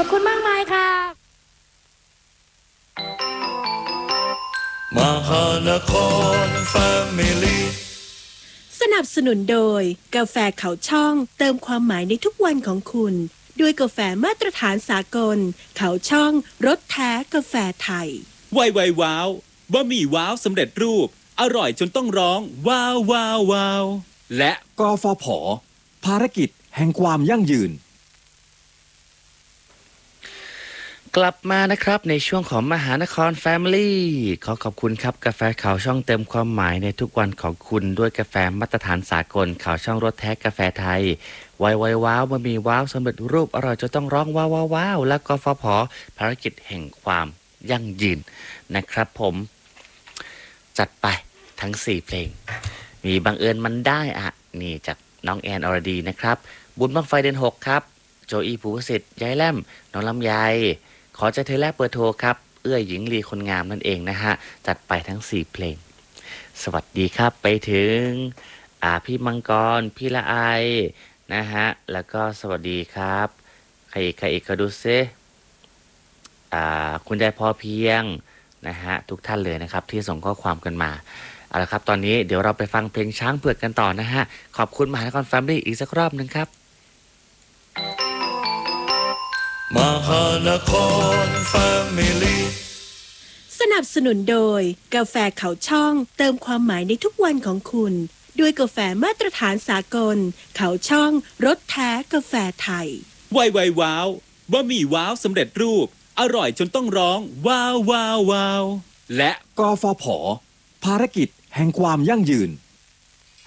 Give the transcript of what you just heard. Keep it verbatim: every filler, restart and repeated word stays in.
คุณมากมายค่ะมหานครแฟมิลี่สนับสนุนโดยกาแฟเขาช่องเติมความหมายในทุกวันของคุณด้วยกาแฟมาตรฐานสากลเขาช่องรสแท้กาแฟไทยไวไวว้าวบะหมี่ว้าวสำเร็จรูปอร่อยจนต้องร้องว้าวว้าวว้าวและกฟผ.ภารกิจแห่งความยั่งยืนกลับมานะครับในช่วงของมหานคร Family ขอขอบคุณครับกาแฟขาวช่องเติมความหมายในทุกวันของคุณด้วยกาแฟมาตรฐานสากลขาวช่องรสแท้กาแฟไทยไวไวว้าวบะหมี่ว้าวสำเร็จรูปอร่อยจนต้องร้องว้าวว้าวว้าวและกฟผ.ภารกิจแห่งความยั่งยืนนะครับผมจัดไปทั้งสี่เพลงมีบังเอิญมันได้อ่ะนี่จากน้องแอนอรดีนะครับบุญบังไฟเดือนหกครับโจอีภูวสิทธิ์ยายแล่มน้องลำไยขอใจเธอแรกเปิดโทรครับเอื้อหญิงลีคนงามนั่นเองนะฮะจัดไปทั้งสี่เพลงสวัสดีครับไปถึงอ่าพี่มังกรพี่ละไอนะฮะแล้วก็สวัสดีครับใครอีกใครอีกก็ดูซิอ่าคุณยายพอเพียงนะฮะทุกท่านเลยนะครับที่ส่งข้อความกันมาเอาละครับตอนนี้เดี๋ยวเราไปฟังเพลงช้างเผือกกันต่อนะฮะขอบคุณมหานครแฟมิลี่อีกสักรอบนึงครับมหานครแฟมิลี่สนับสนุนโดยกาแฟเขาช่องเติมความหมายในทุกวันของคุณด้วยกาแฟมาตรฐานสากลเขาช่องรสแท้กาแฟไทยไวไวว้าวบะหมี่ว้าวสำเร็จรูปอร่อยจนต้องร้องว้าวว้าวว้าวและกฟผ.ภารกิจแห่งความยั่งยืน